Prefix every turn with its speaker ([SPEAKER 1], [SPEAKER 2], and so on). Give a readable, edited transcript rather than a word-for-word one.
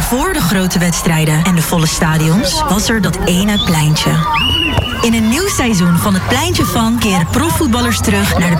[SPEAKER 1] Voor de grote wedstrijden en de volle stadions was er dat ene pleintje. In een nieuw seizoen van het Pleintje van keren profvoetballers terug naar de